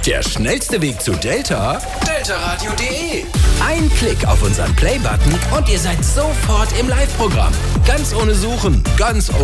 Der schnellste Weg zu Delta? Deltaradio.de. Ein Klick auf unseren Play-Button und ihr seid sofort im Live-Programm. Ganz ohne Suchen, ganz ohne